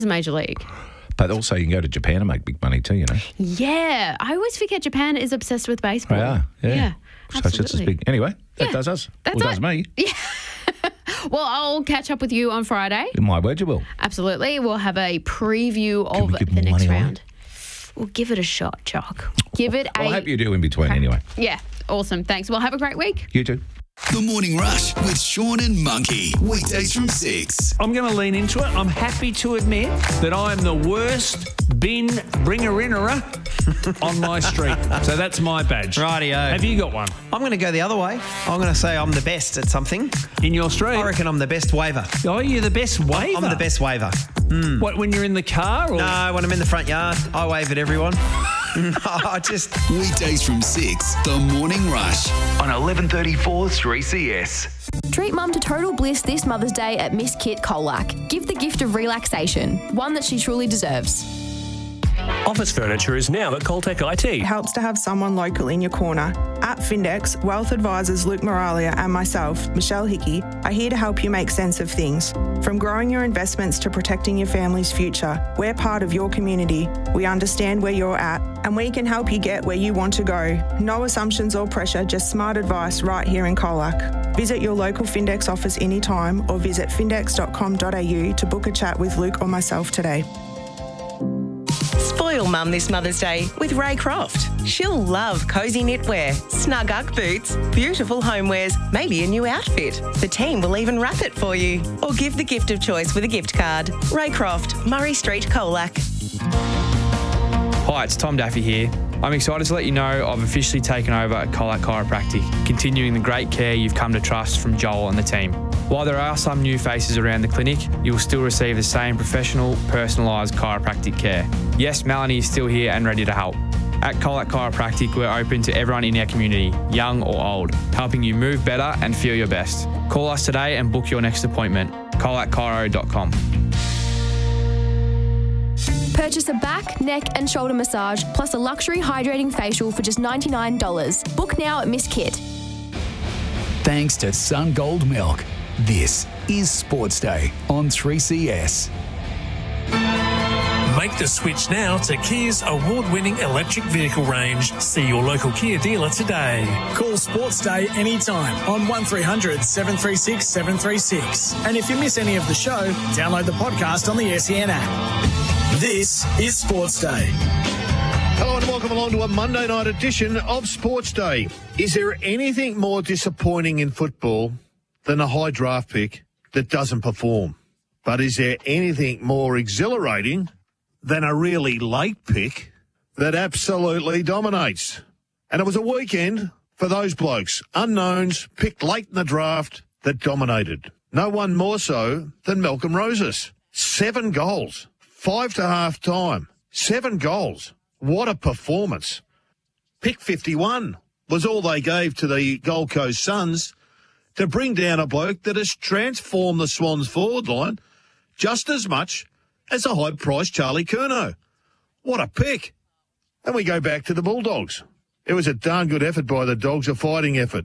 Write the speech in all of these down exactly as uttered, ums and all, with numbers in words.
Major League. But also you can go to Japan and make big money too, you know. Yeah. I always forget Japan is obsessed with baseball. They are, yeah. Yeah, so it's just as big. Anyway, that Yeah, does us. that's well, it. does me. Yeah. Well, I'll catch up with you on Friday. In my word, you will. Absolutely. We'll have a preview Can of we give the more next money on round. We'll give it a shot, Chuck. Give it Well, a... I hope you do in between anyway. Yeah. Awesome. Thanks. Well, have a great week. You too. The Morning Rush with Sean and Monkey. Weekdays from six. I'm going to lean into it. I'm happy to admit that I am the worst bin bringer-innerer on my street. So that's my badge. Rightio. Have you got one? I'm going to go the other way. I'm going to say I'm the best at something. In your street? I reckon I'm the best waver. Oh, you're the best waver? I'm the best waver. What, when you're in the car? Or? No, when I'm in the front yard, I wave at everyone. I just... Weekdays from six. The Morning Rush on eleven thirty-four three C S. Treat Mum to total bliss this Mother's Day at Miss Kit Colac. Give the gift of relaxation, one that she truly deserves. Office furniture is now at Coltec I T. It helps to have someone local in your corner. At Findex, wealth advisors Luke Moralia and myself, Michelle Hickey, are here to help you make sense of things. From growing your investments to protecting your family's future, we're part of your community. We understand where you're at, and we can help you get where you want to go. No assumptions or pressure, just smart advice right here in Colac. Visit your local Findex office anytime or visit findex dot com dot a u to book a chat with Luke or myself today. Spoil Mum this Mother's Day with Ray Croft. She'll love cosy knitwear, snug Ugg boots, beautiful homewares, maybe a new outfit. The team will even wrap it for you. Or give the gift of choice with a gift card. Ray Croft, Murray Street, Colac. Hi, it's Tom Daffy here. I'm excited to let you know I've officially taken over at Colac Chiropractic, continuing the great care you've come to trust from Joel and the team. While there are some new faces around the clinic, you'll still receive the same professional, personalised chiropractic care. Yes, Melanie is still here and ready to help. At Colac Chiropractic, we're open to everyone in our community, young or old, helping you move better and feel your best. Call us today and book your next appointment. colac chiro dot com. Purchase a back, neck and shoulder massage plus a luxury hydrating facial for just ninety-nine dollars. Book now at Miss Kit. Thanks to Sun Gold Milk. This is Sports Day on three C S. Make the switch now to Kia's award-winning electric vehicle range. See your local Kia dealer today. Call Sports Day anytime on one three hundred seven three six seven three six. And if you miss any of the show, download the podcast on the S E N app. This is Sports Day. Hello and welcome along to a Monday night edition of Sports Day. Is there anything more disappointing in football than a high draft pick that doesn't perform? But is there anything more exhilarating than a really late pick that absolutely dominates? And it was a weekend for those blokes, unknowns, picked late in the draft, that dominated. No one more so than Malcolm Rosas. Seven goals, five to half time, seven goals. What a performance. Pick fifty-one was all they gave to the Gold Coast Suns to bring down a bloke that has transformed the Swans forward line just as much as a high-priced Charlie Curnow. What a pick. And we go back to the Bulldogs. It was a darn good effort by the Dogs, a fighting effort.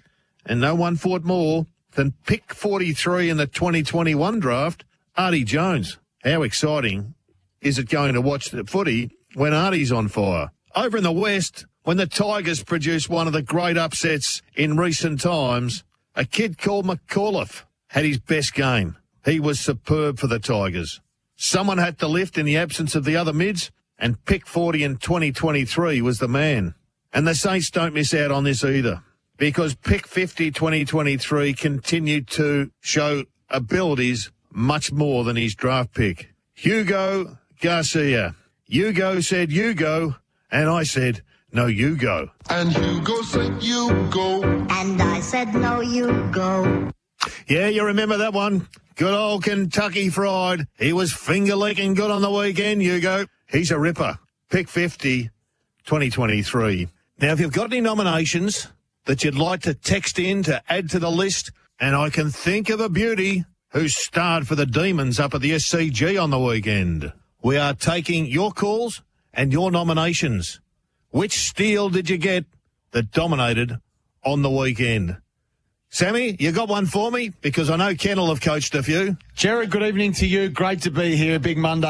And no one fought more than pick forty-three in the twenty twenty-one draft, Artie Jones. How exciting is it going to watch the footy when Artie's on fire? Over in the West, when the Tigers produced one of the great upsets in recent times, a kid called McAuliffe had his best game. He was superb for the Tigers. Someone had to lift in the absence of the other mids, and pick forty in twenty twenty-three was the man. And the Saints don't miss out on this either, because pick fifty twenty twenty-three continued to show abilities much more than his draft pick. Hugo Garcia. Hugo said you go, and I said no, you go. And Hugo said you go. And I said no, you go. Yeah, you remember that one. Good old Kentucky Fried. He was finger-licking good on the weekend, Hugo. He's a ripper. Pick fifty twenty twenty-three. Now, if you've got any nominations that you'd like to text in to add to the list, and I can think of a beauty who starred for the Demons up at the S C G on the weekend. We are taking your calls and your nominations. Which steal did you get that dominated on the weekend? Sammy, you got one for me? Because I know Ken will have coached a few. Jared, good evening to you. Great to be here. Big Monday.